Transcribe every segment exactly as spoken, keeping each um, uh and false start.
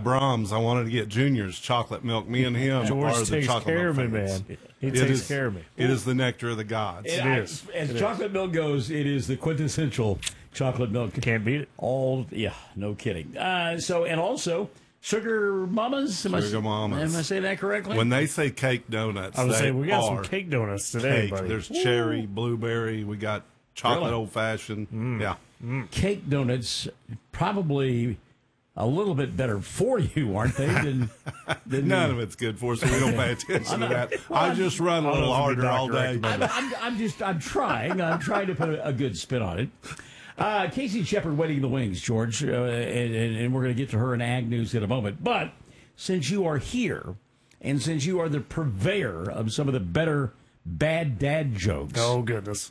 Brahms. I wanted to get Junior's chocolate milk. Me and him George are the takes chocolate care milk of me, fans. man. He It takes is- care of me. It is the nectar of the gods. It It I- is. As It chocolate milk goes, it is the quintessential chocolate milk. Can't beat it. All, yeah, no kidding. Uh, so, and also, Sugar Mamas. Am Sugar I, Mamas. Am I saying that correctly? When they say cake donuts, I was they saying we got are some cake donuts today, cake. buddy. There's cherry, blueberry. We got chocolate Really? old fashioned. Mm. Yeah. Cake donuts, probably a little bit better for you, aren't they? Than, than None the- of it's good for us, so we don't pay attention to that. Well, I just run a I don't little know if the harder all doctor day. I'm, I'm, I'm just, I'm trying. I'm trying to put a, a good spin on it. Uh, Casey Shepard waiting in the wings, George, uh, and, and, and we're going to get to her in Ag News in a moment. But since you are here, and since you are the purveyor of some of the better bad dad jokes, Oh, goodness.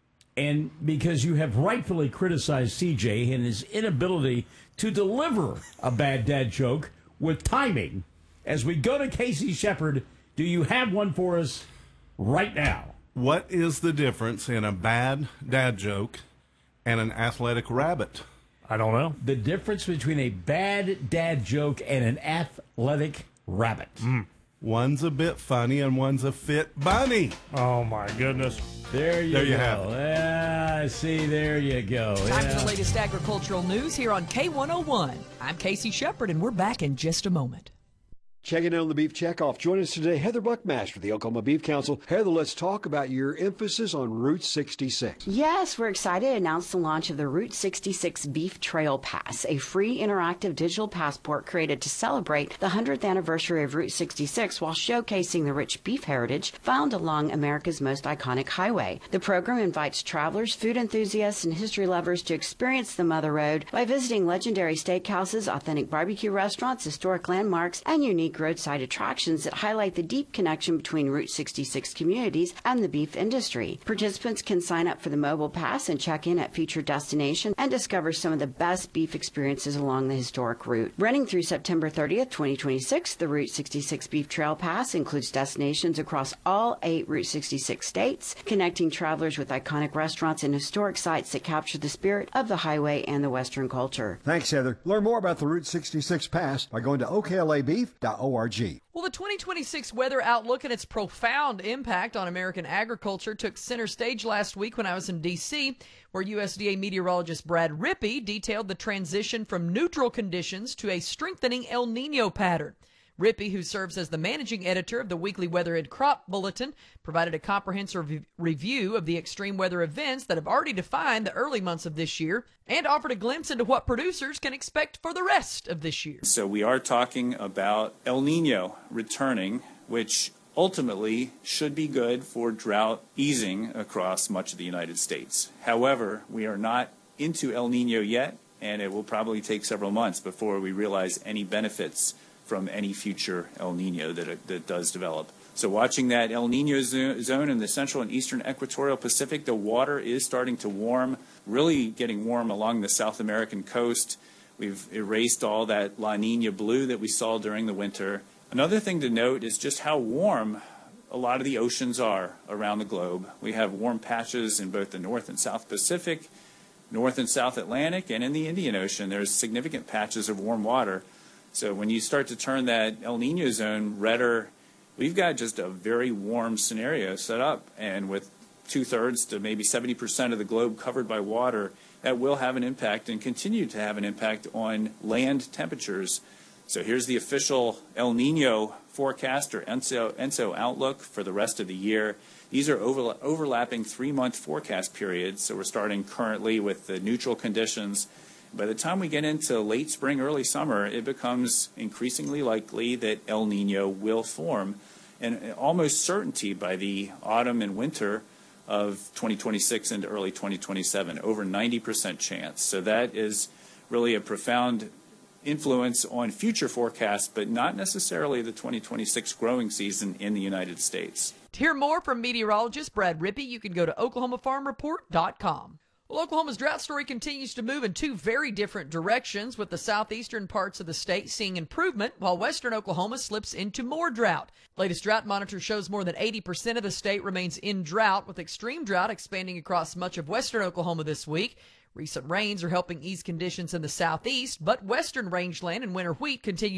and because you have rightfully criticized C J and his inability to deliver a bad dad joke with timing, as we go to Casey Shepard, do you have one for us right now? What is the difference in a bad dad joke and an athletic rabbit? I don't know. The difference between a bad dad joke and an athletic rabbit. One's a bit funny and one's a fit bunny. Oh, my goodness. There you There you go. have it. Ah, see, there you go. Time Yeah. for the latest agricultural news here on K one oh one. I'm Casey Shepard, and we're back in just a moment. Checking in on the Beef Checkoff. Join us today, Heather Buckmaster, the Oklahoma Beef Council. Heather, let's talk about your emphasis on Route sixty-six. Yes, we're excited to announce the launch of the Route sixty-six Beef Trail Pass, a free interactive digital passport created to celebrate the one hundredth anniversary of Route sixty-six while showcasing the rich beef heritage found along America's most iconic highway. The program invites travelers, food enthusiasts, and history lovers to experience the Mother Road by visiting legendary steakhouses, authentic barbecue restaurants, historic landmarks, and unique roadside attractions that highlight the deep connection between Route sixty-six communities and the beef industry. Participants can sign up for the mobile pass and check in at featured destinations and discover some of the best beef experiences along the historic route. Running through September thirtieth, twenty twenty-six, the Route sixty-six Beef Trail Pass includes destinations across all eight Route sixty-six states, connecting travelers with iconic restaurants and historic sites that capture the spirit of the highway and the Western culture. Thanks, Heather. Learn more about the Route sixty-six Pass by going to O K L A beef dot org. Well, the twenty twenty-six weather outlook and its profound impact on American agriculture took center stage last week when I was in D C, where U S D A meteorologist Brad Rippey detailed the transition from neutral conditions to a strengthening El Nino pattern. Rippey, who serves as the managing editor of the weekly Weather and Crop Bulletin, provided a comprehensive re- review of the extreme weather events that have already defined the early months of this year and offered a glimpse into what producers can expect for the rest of this year. So we are talking about El Nino returning, which ultimately should be good for drought easing across much of the United States. However, we are not into El Nino yet, and it will probably take several months before we realize any benefits from any future El Nino that, that does develop. So watching that El Nino zone in the central and eastern equatorial Pacific, the water is starting to warm, really getting warm along the South American coast. We've erased all that La Nina blue that we saw during the winter. Another thing to note is just how warm a lot of the oceans are around the globe. We have warm patches in both the North and South Pacific, North and South Atlantic, and in the Indian Ocean. There's significant patches of warm water. So when you start to turn that El Nino zone redder, we've got just a very warm scenario set up. And with two-thirds to maybe seventy percent of the globe covered by water, that will have an impact and continue to have an impact on land temperatures. So here's the official El Nino forecast, or ENSO, ENSO outlook for the rest of the year. These are overla- overlapping three-month forecast periods. So we're starting currently with the neutral conditions. By the time we get into late spring, early summer, it becomes increasingly likely that El Nino will form, and almost certainty by the autumn and winter of twenty twenty-six into early twenty twenty-seven, over ninety percent chance. So that is really a profound influence on future forecasts, but not necessarily the twenty twenty-six growing season in the United States. To hear more from meteorologist Brad Rippey, you can go to oklahoma farm report dot com. Well, Oklahoma's drought story continues to move in two very different directions, with the southeastern parts of the state seeing improvement, while western Oklahoma slips into more drought. Latest drought monitor shows more than eighty percent of the state remains in drought, with extreme drought expanding across much of western Oklahoma this week. Recent rains are helping ease conditions in the southeast, but western rangeland and winter wheat continue